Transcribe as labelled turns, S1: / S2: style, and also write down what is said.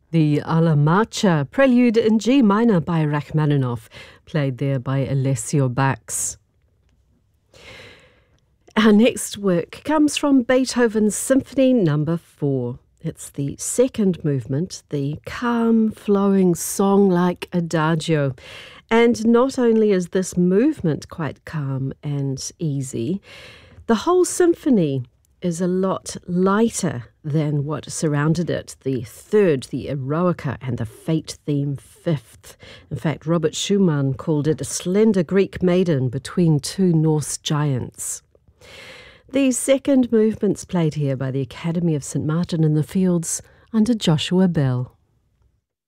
S1: The Alla Marcia, prelude in G minor by Rachmaninoff, played there by Alessio Bax. Our next work comes from Beethoven's Symphony No. 4. It's the second movement, the calm, flowing song-like adagio. And not only is this movement quite calm and easy, the whole symphony is a lot lighter than what surrounded it. The third, the Eroica, and the Fate theme fifth. In fact, Robert Schumann called it a slender Greek maiden between two Norse giants. The second movement's played here by the Academy of St. Martin in the Fields under Joshua Bell.